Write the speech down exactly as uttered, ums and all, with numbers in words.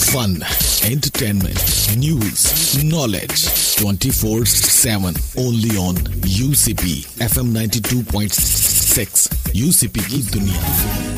Fun, entertainment, news, knowledge twenty four seven only on UCP FM ninety two point six. UCP की दुनिया।